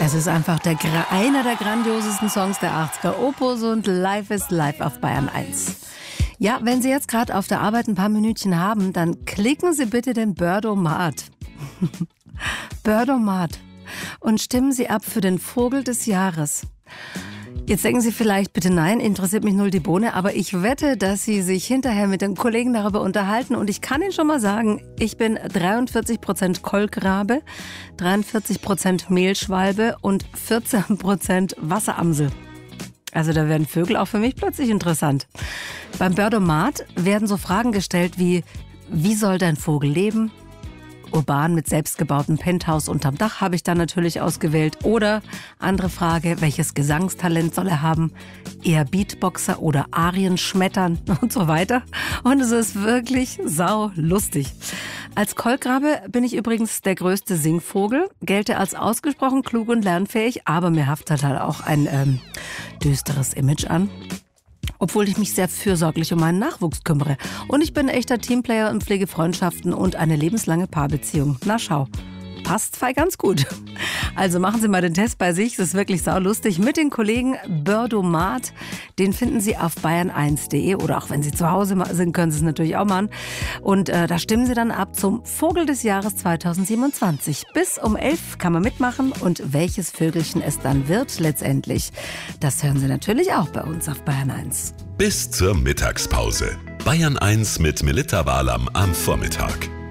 Es ist einfach einer der grandiosesten Songs der 80er. Opus und Life is Life auf Bayern 1. Ja, wenn Sie jetzt gerade auf der Arbeit ein paar Minütchen haben, dann klicken Sie bitte den Birdomat. Birdomat. Und stimmen Sie ab für den Vogel des Jahres. Jetzt denken Sie vielleicht, bitte nein, interessiert mich null die Bohne, aber ich wette, dass Sie sich hinterher mit den Kollegen darüber unterhalten und ich kann Ihnen schon mal sagen, ich bin 43% Kolkrabe, 43% Mehlschwalbe und 14% Wasseramsel. Also da werden Vögel auch für mich plötzlich interessant. Beim Birdomat werden so Fragen gestellt wie soll dein Vogel leben? Urban mit selbstgebautem Penthouse unterm Dach habe ich dann natürlich ausgewählt. Oder andere Frage, welches Gesangstalent soll er haben? Eher Beatboxer oder Arien schmettern und so weiter. Und es ist wirklich sau lustig. Als Kolkrabe bin ich übrigens der größte Singvogel, gelte als ausgesprochen klug und lernfähig, aber mir haftet halt auch ein düsteres Image an. Obwohl ich mich sehr fürsorglich um meinen Nachwuchs kümmere. Und ich bin ein echter Teamplayer und pflege Freundschaften und eine lebenslange Paarbeziehung. Na schau, passt voll ganz gut. Also machen Sie mal den Test bei sich, das ist wirklich saulustig. Mit den Kollegen Birdomat, den finden Sie auf bayern1.de oder auch wenn Sie zu Hause sind, können Sie es natürlich auch machen. Und da stimmen Sie dann ab zum Vogel des Jahres 2027. Bis um 11 kann man mitmachen und welches Vögelchen es dann wird letztendlich, das hören Sie natürlich auch bei uns auf Bayern 1. Bis zur Mittagspause. Bayern 1 mit Melitta Walam am Vormittag.